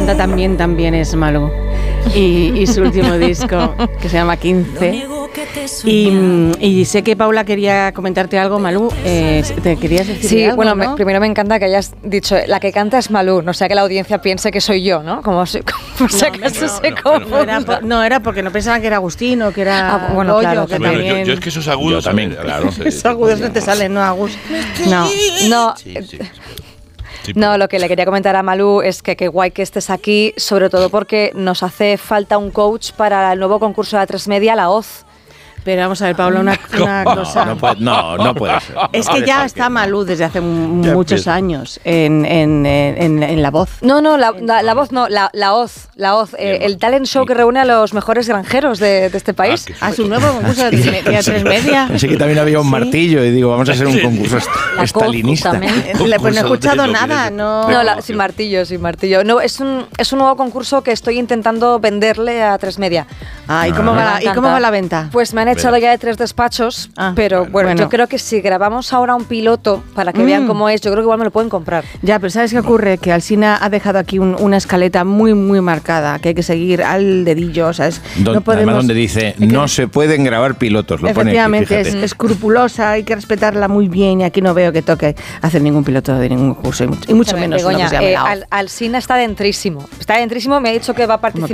canta también es Malú. Y su último disco, que se llama 15. Y sé que Paula quería comentarte algo, Malú. ¿Te querías decir sí, algo? Bueno, ¿no? Primero me encanta que hayas dicho la que canta es Malú, no sea que la audiencia piense que soy yo, ¿no? Como si acaso se confunda. No, era porque no pensaban que era Agustín o que era bueno, Goyo, claro, que Bueno, también... yo es que esos agudos Yo también, claro. Esos agudos no te salen, ¿no, Agus? No. Sí, No, lo que le quería comentar a Malú es que qué guay que estés aquí, sobre todo porque nos hace falta un coach para el nuevo concurso de A3 Media, La Hoz. Pero vamos a ver, Paula, una cosa. No puede ser. Es que ya está Malú desde hace muchos años en La Voz. No, la voz no, la Hoz. El talent show que reúne a los mejores granjeros de este país. A su nuevo concurso de A3 Media. Pensé que también había un martillo y digo, vamos a hacer un concurso estalinista. Pues no he escuchado nada, ¿no? No, sin martillo. No, es un nuevo concurso que estoy intentando venderle a A3 Media. ¿Y cómo va la venta? Pues me han echado ya de 3 despachos, pero bueno, yo creo que si grabamos ahora un piloto para que vean cómo es, yo creo que igual me lo pueden comprar. Ya, pero ¿sabes qué ocurre? Que Alsina ha dejado aquí una escaleta muy, muy marcada, que hay que seguir al dedillo, ¿sabes? No podemos, además donde dice, no se pueden grabar pilotos, lo pone aquí, efectivamente, es escrupulosa, hay que respetarla muy bien, y aquí no veo que toque hacer ningún piloto de ningún curso, y mucho menos Begoña, uno que se llame La Hoz. Alsina está dentrísimo, me ha dicho que va a participar